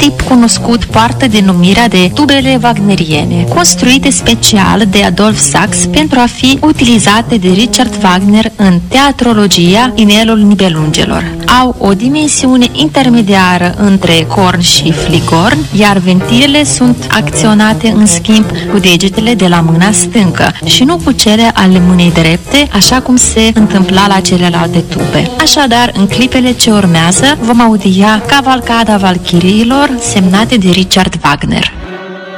tip cunoscut poartă denumirea de tubele wagneriene, construite special de Adolf Sachs pentru a fi utilizate de Richard Wagner în teatrologia Inelul Nibelungelor. Au o dimensiune intermediară între corn și fligorn, iar ventilele sunt acționate în schimb cu degetele de la mâna stâncă și nu cu cele ale mâinii drepte, așa cum se întâmpla la celelalte tube. Așadar, în clipele ce urmează, vom audia Cavalcada Valchiriilor, semnate de Richard Wagner.